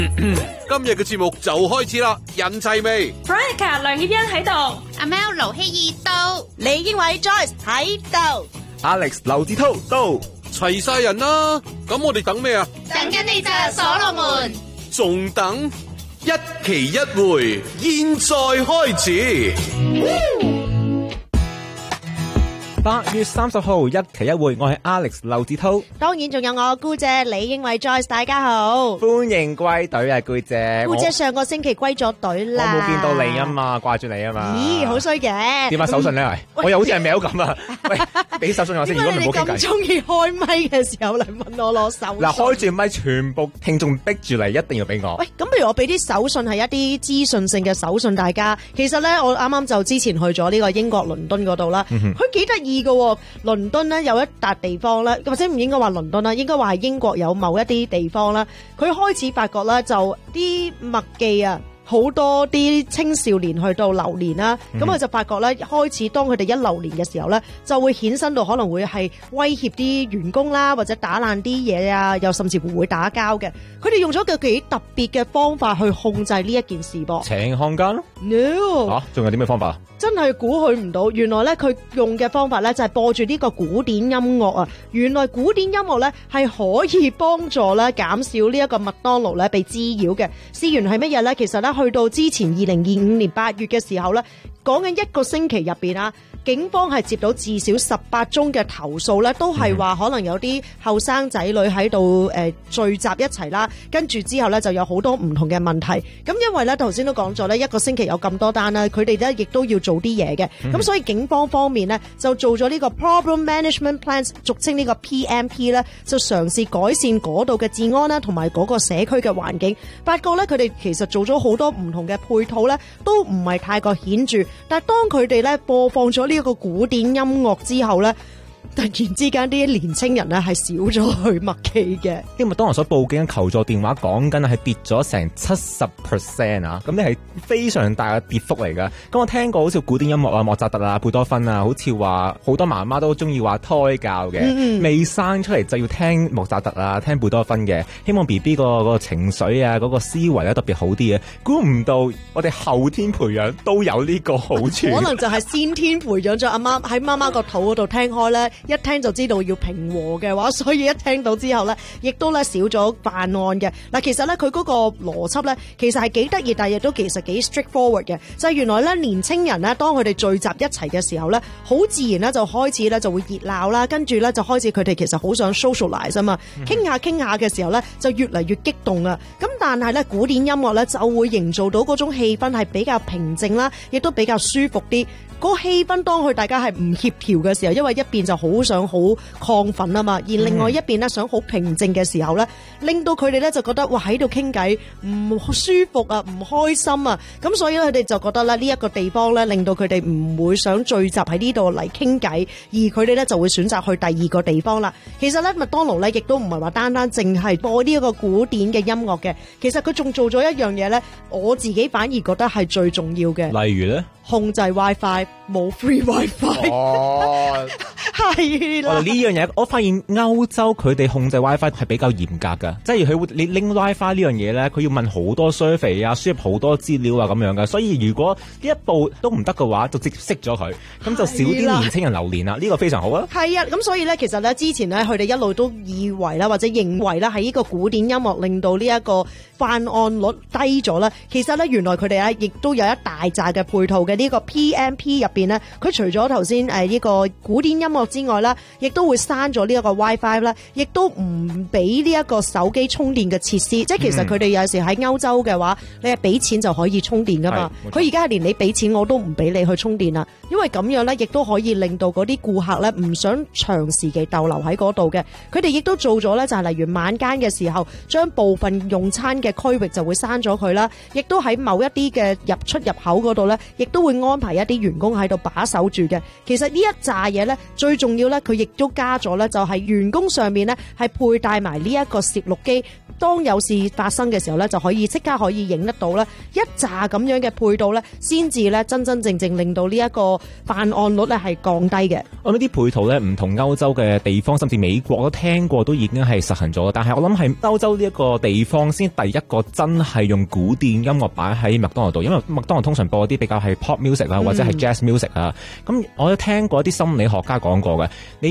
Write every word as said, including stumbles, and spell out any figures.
今日嘅節目就開始啦，人齊未 ？Veronica 梁協欣喺度， 阿 Mel 盧希兒到， 李英偉 Joyce 喺度 ，Alex 劉志濤到， 齊晒人啦。咁我哋等咩啊？ 等緊你咋，所羅門。 仲等？一期一會，現在開始。 八月三十號一期一會，我係 Alex 劉志濤， 當然仲有我姑姐李英偉 Joyce， 大家好， 歡迎歸隊啊，姑姐。 姑姐上個星期歸咗隊啦， 我冇見到你啊嘛，掛住你啊嘛。 咦，好衰嘅。 點啊手信咧？我又好似係喵咁啊！喂，俾手信我先，如果唔好傾偈。 點解你咁中意開咪嘅時候嚟問我攞手信？ 嗱，開住咪，全部聽眾逼住嚟，一定要俾我。 喂，咁不如我俾啲手信係一啲資訊性嘅手信大家。其實咧，我啱啱就之前去咗呢個英國倫敦嗰度啦，佢幾得意嘅。倫敦咧有一笪地方咧，或者唔應該話倫敦啦，應該話係英國有某一啲地方啦。佢開始發覺咧，就啲麥記啊，好多啲青少年去到榴蓮啦，咁佢、嗯、就發覺咧，開始當佢哋一榴蓮嘅時候咧，就會衍生到可能會係威脅啲員工啦，或者打爛啲嘢啊，又甚至乎會打交嘅。佢哋用咗個幾特別嘅方法去控制呢一件事噃。 請看更咯 ？No， 嚇，仲有啲咩方法？ 真係估佢唔到，原來咧佢用嘅方法咧就係播住呢個古典音樂啊！原來古典音樂咧係可以幫助咧減少呢一個麥當勞咧被滋擾嘅。事源係乜嘢咧？其實咧去到之前二零二五年八月嘅時候咧，講緊一個星期入邊啊，警方係接到至少十八宗嘅投訴咧，都係話可能有啲後生仔女喺度誒聚集一齊啦，跟住之後咧就有好多唔同嘅問題。咁因為咧頭先都講咗咧，一個星期有咁多單啦，佢哋咧亦都要做啲嘢嘅，咁、嗯、所以警方方面呢，就做咗呢個 Problem Management Plans， 俗稱呢個 P M P 咧，就嘗試改善嗰度嘅治安啦，同埋嗰個社區嘅環境。發覺咧佢哋其實做咗好多唔同嘅配套咧，都唔係太過顯著。但係當佢哋咧播放咗呢一個古典音樂之後咧，突然之間啲年青人咧係少咗去麥記嘅。因為麥當勞所報警嘅求助電話講緊係跌咗成七十 percent 啊，咁呢係非常大嘅跌幅嚟噶。咁我聽過好似古典音樂啊，莫扎特啊、貝多芬啊，好似話好多媽媽都中意話胎教嘅，嗯、未生出嚟就要聽莫扎特啊、聽貝多芬嘅，希望 B B 個嗰個情緒啊、嗰、嗰個思維咧特別好啲嘅。估唔到我哋後天培養都有呢個好處，可能就係先天培養咗阿媽喺媽媽個肚嗰度聽開咧。一聽就知道要平和嘅話，所以一聽到之後咧，亦都咧少咗犯案嘅。嗱，其實咧佢嗰個邏輯咧，其實係幾得意，但係亦都其實幾 straightforward 嘅。就係原來咧年青人咧，當佢哋聚集一齊嘅時候咧，好自然咧就開始咧就會熱鬧啦，跟住咧就開始佢哋其實好想 socialize 啊嘛，傾下傾下嘅時候咧就越嚟越激動啊。咁但係咧古典音樂咧就會營造到嗰種氣氛係比較平靜啦，亦都比較舒服啲。嗰個氣氛當佢大家係唔協調嘅時候，因為一邊就好想好亢奮啊嘛，而另外一邊咧想好平靜嘅時候咧，令到佢哋咧就覺得哇喺度傾偈唔舒服啊，唔開心啊，咁所以咧佢哋就覺得咧呢一個地方咧令到佢哋唔會想聚集喺呢度嚟傾偈，而佢哋咧就會選擇去第二個地方啦。其實咧麥當勞咧亦都唔係話單單淨係播呢一個古典嘅音樂嘅，其實佢仲做咗一樣嘢咧，我自己反而覺得係最重要嘅。 例如咧？ 控制 WiFi， 冇 free WiFi。哦，係啦。呢樣嘢，我發現歐洲佢哋控制 WiFi 係比較嚴格噶，即係佢會你拎 WiFi 呢樣嘢咧，佢要問好多 survey 啊，輸入好多資料啊咁樣噶。所以如果呢一步都唔得嘅話，就直接熄咗佢，咁就少啲年青人留連啦。呢個非常好啊。係啊，咁所以咧，其實咧之前咧，佢哋一路都以為啦，或者認為啦，係呢個古典音樂令到呢一個犯案率低咗啦。其實咧，原來佢哋咧亦都有一大紮嘅配套嘅。呢個 P M P 入邊咧，佢除咗頭先誒呢個古典音樂之外啦，亦都會刪咗呢一個 WiFi 啦，亦都唔俾呢一個手機充電嘅設施。即係其實佢哋有時喺歐洲嘅話，你係俾錢就可以充電噶嘛。佢而家係連你俾錢我都唔俾你去充電啦，因為咁樣咧，亦都可以令到嗰啲顧客咧唔想長時期逗留喺嗰度嘅。佢哋亦都做咗咧，就係例如晚間嘅時候，將部分用餐嘅區域就會刪咗佢啦，亦都喺某一啲嘅入出入口嗰度咧，亦都都會安排一啲員工喺度把守住嘅。其實呢一紮嘢咧，最重要咧，佢亦都加咗咧，就係員工上面咧係佩戴埋呢一個攝錄機，當有事發生嘅時候咧，就可以即刻可以影得到啦。一紮咁樣嘅配套咧，先至咧真真正正令到呢一個犯案率咧係降低嘅。 我諗啲配套咧，唔同歐洲嘅地方，甚至美國都聽過，都已經係實行咗。但係我諗係歐洲呢一個地方先第一個真係用古典音樂擺喺麥當勞度，因為麥當勞通常播啲比較係 pop music 啊，或者係 jazz music 啊。咁、嗯、我都聽過一啲心理學家講過嘅，你